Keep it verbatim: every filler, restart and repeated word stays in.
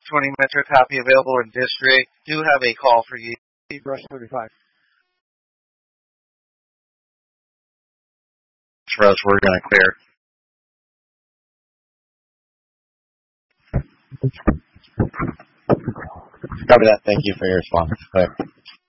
twenty Metro copy available in district. Do have a call for you. Rush thirty-five. Rush, we're going to clear. Copy that. Thank you for your response. Clear.